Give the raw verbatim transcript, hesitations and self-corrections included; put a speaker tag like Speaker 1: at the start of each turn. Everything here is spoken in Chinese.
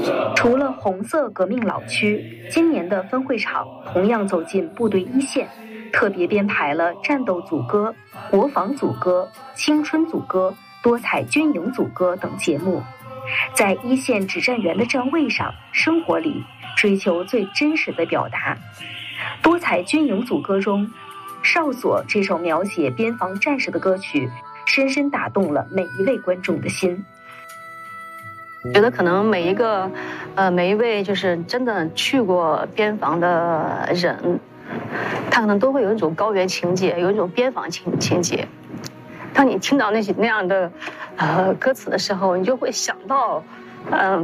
Speaker 1: 除了红色革命老区，今年的分会场同样走进部队一线，特别编排了战斗组歌、国防组歌、青春组歌、多彩军营组歌等节目，在一线指战员的站位上、生活里追求最真实的表达。多彩军营组歌中，《哨所》这首描写边防战士的歌曲，深深打动了每一位观众的心。
Speaker 2: 觉得可能每一个，呃，每一位就是真的去过边防的人，他可能都会有一种高原情节，有一种边防情情节。当你听到那些那样的，呃，歌词的时候，你就会想到，嗯、呃。